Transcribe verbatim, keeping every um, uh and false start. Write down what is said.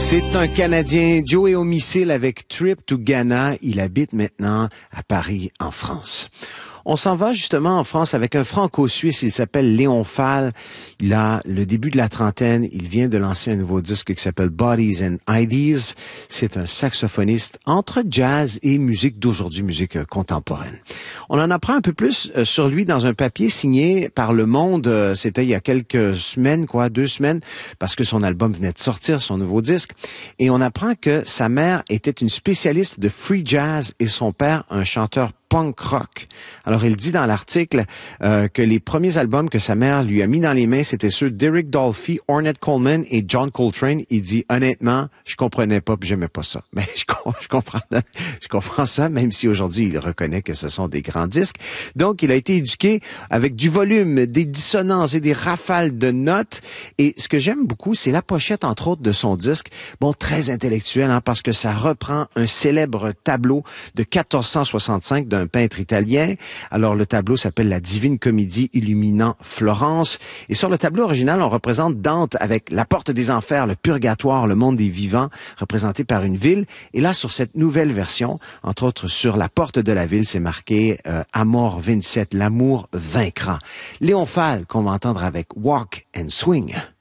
C'est un Canadien, Joey Homicile avec Trip to Ghana. Il habite maintenant à Paris, en France. On s'en va justement en France avec un franco-suisse, il s'appelle Léon Fall. Il a le début de la trentaine, il vient de lancer un nouveau disque qui s'appelle Bodies and Ideas. C'est un saxophoniste entre jazz et musique d'aujourd'hui, musique contemporaine. On en apprend un peu plus sur lui dans un papier signé par Le Monde, c'était il y a quelques semaines, quoi, deux semaines, parce que son album venait de sortir, son nouveau disque. Et on apprend que sa mère était une spécialiste de free jazz et son père un chanteur punk rock. Alors, il dit dans l'article euh, que les premiers albums que sa mère lui a mis dans les mains, c'était ceux d'Eric Dolphy, Ornette Coleman et John Coltrane. Il dit, honnêtement, je comprenais pas puis j'aimais pas ça. Mais je, je comprends je comprends ça, même si aujourd'hui, il reconnaît que ce sont des grands disques. Donc, il a été éduqué avec du volume, des dissonances et des rafales de notes. Et ce que j'aime beaucoup, c'est la pochette, entre autres, de son disque. Bon, très intellectuel, hein, parce que ça reprend un célèbre tableau de quatorze cent soixante-cinq d'un peintre italien. Alors, le tableau s'appelle La Divine Comédie illuminant Florence. Et sur le tableau original, on représente Dante avec la porte des enfers, le purgatoire, le monde des vivants, représenté par une ville. Et là, sur cette nouvelle version, entre autres sur la porte de la ville, c'est marqué euh, Amor vingt-sept, l'amour vaincra. Léon Fall, qu'on va entendre avec Walk and Swing.